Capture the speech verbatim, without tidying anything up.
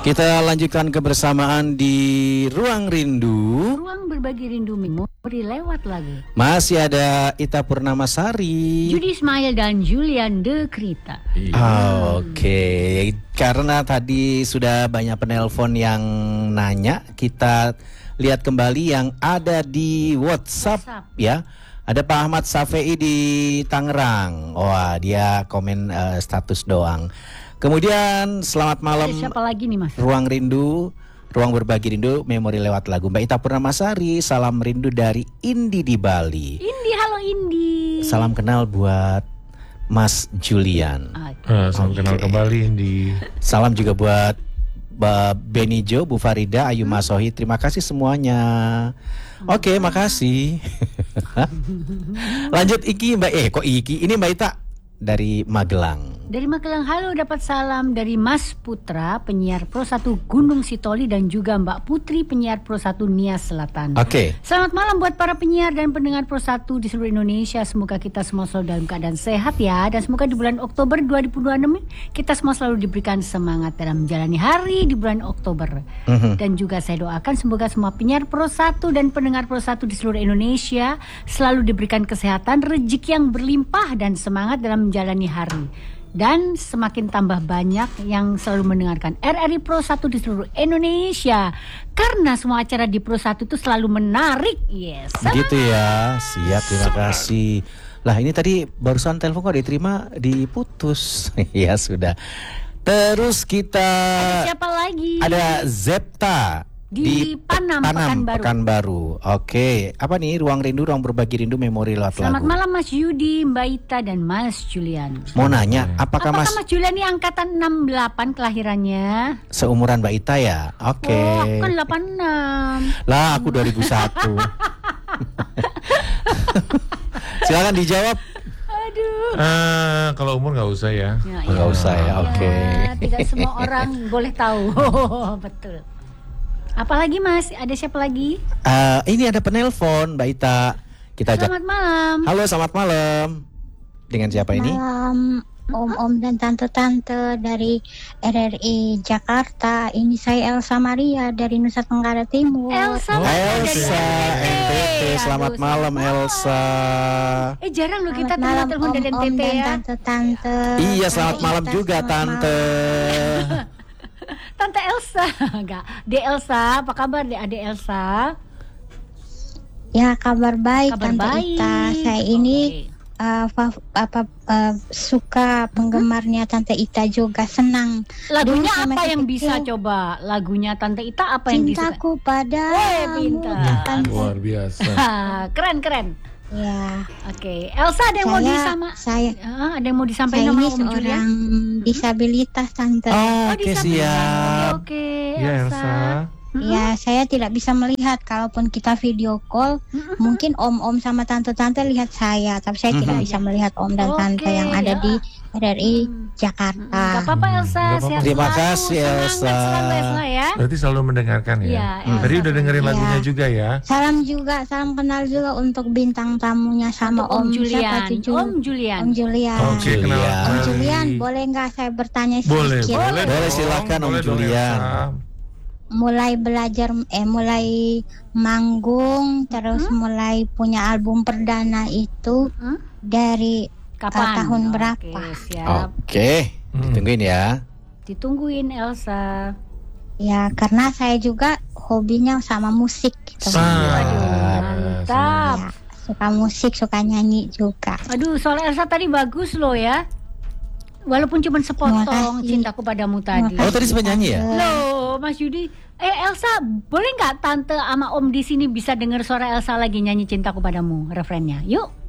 Kita lanjutkan kebersamaan di Ruang Rindu. Ruang berbagi rindu memori lewat lagu. Masih ada Ita Purnamasari, Judi Ismail dan Julian De Krita. Oh, Oke, okay. Karena tadi sudah banyak penelpon yang nanya, kita lihat kembali yang ada di WhatsApp, WhatsApp. ya. Ada Pak Ahmad Safei di Tangerang. Wah, dia komen uh, status doang. Kemudian selamat malam. Ada siapa lagi nih, Mas? Ruang Rindu, Ruang Berbagi Rindu, memori lewat lagu. Mbak Ita Purnamasari, salam rindu dari Indi di Bali. Indi, halo Indi. Salam kenal buat Mas Julian. Okay. Uh, salam okay. kenal kembali Indi. Salam juga buat Mbak Benijo, Bu Farida, Ayu hmm. Masohi. Terima kasih semuanya. Oke, okay, makasih. Lanjut Iki, Mbak. Eh, kok Iki? Ini Mbak Ita dari Magelang. Dari Magelang, halo, dapat salam dari Mas Putra, penyiar Pro satu Gunung Sitoli, dan juga Mbak Putri, penyiar Pro satu Nias Selatan. Oke. Okay. Selamat malam buat para penyiar dan pendengar Pro satu di seluruh Indonesia. Semoga kita semua selalu dalam keadaan sehat ya. Dan semoga di bulan Oktober dua ribu dua puluh enam kita semua selalu diberikan semangat dalam menjalani hari di bulan Oktober. Mm-hmm. Dan juga saya doakan semoga semua penyiar Pro satu dan pendengar Pro satu di seluruh Indonesia selalu diberikan kesehatan, rezeki yang berlimpah, dan semangat dalam menjalani hari. Dan semakin tambah banyak yang selalu mendengarkan R R I Pro satu di seluruh Indonesia. Karena semua acara di Pro satu itu selalu menarik. Yes. Begitu ya. Siap, terima kasih. Lah ini tadi barusan telepon kok diterima, diputus. Ya sudah. Terus kita ada siapa lagi? Ada Zepta di, di Panam, Panam Pekanbaru. Pekanbaru. Oke, apa nih Ruang Rindu, Ruang Berbagi Rindu, memori lewat lagu. Selamat malam Mas Yudi, Mbak Ita, dan Mas Julian. Mau nanya, apakah, apakah Mas Mas Julian ini angkatan enam puluh delapan kelahirannya? Seumuran Mbak Ita ya? Oke. Oh, aku kan delapan puluh enam. Lah, aku dua ribu satu. Silakan dijawab. Aduh. Uh, kalau umur nggak usah ya. Ya, nggak ya. usah ya, oke. Okay. Ya, tidak semua orang boleh tahu. Betul. Apalagi Mas? Ada siapa lagi? Uh, ini ada penelpon Mbak Ita. Kita Selamat ajak. malam. Halo, selamat malam. Dengan siapa ini? Malam, om-om dan tante-tante dari R R I Jakarta. Ini saya Elsa Maria dari Nusa Tenggara Timur. Elsa, oh, Elsa N T T. Selamat Aduh, malam Elsa. Eh jarang loh kita malam telepon dari N T T ya. Tante-tante. Iya, selamat malam juga tante. Tante Elsa, enggak. De Elsa, apa kabar De Ade Elsa? Ya, kabar baik kabar Tante baik. Ita. Saya ini okay. uh, fa- apa uh, suka penggemarnya Tante Ita juga, senang. Lagunya Dulu apa yang itu, bisa coba? Lagunya Tante Ita apa yang bisa? Cintaku padamu. Eh, pintar. Luar biasa. Keren keren. Ya. Oke, okay. Elsa ada yang saya, mau disama? Saya uh, ada yang mau disampaikan sama Om Julian? Disabilitas Tante. Oh, oh oke okay, siap. Oke, okay, ya, Elsa. Elsa. Ya, saya tidak bisa melihat. Kalaupun kita video call, mm-hmm. mungkin om-om sama tante-tante lihat saya, tapi saya mm-hmm. tidak bisa melihat om dan okay, tante yang ada ya. di R R I Jakarta. Gak apa-apa Elsa, apa-apa. Terima kasih Elsa. Elsa ya. Berarti selalu mendengarkan ya. ya hmm. Tadi udah dengerin ya. lagunya juga ya. Salam juga, salam kenal juga untuk bintang tamunya sama Om, Om Julian. Om Julian. Om Julian. Oke, okay, kenal. Om Julian, boleh nggak saya bertanya boleh, sedikit? Boleh, boleh silakan Om Julian. Mulai belajar, eh mulai manggung, terus hmm? mulai punya album perdana itu hmm? dari Kapan? Uh, tahun oh, berapa? Oke, siap. Oke, okay. hmm. ditungguin ya. Ditungguin Elsa. Ya, karena saya juga hobinya sama musik gitu. Waduh, mantap. Ya, suka musik, suka nyanyi juga. Aduh, soal Elsa tadi bagus loh ya. Walaupun cuma sepotong Cintaku Padamu tadi. Oh, tadi sempat nyanyi ya? Loh, Mas Yudi. Eh, Elsa, boleh nggak tante sama Om di sini bisa dengar suara Elsa lagi nyanyi Cintaku Padamu, refrennya? Yuk.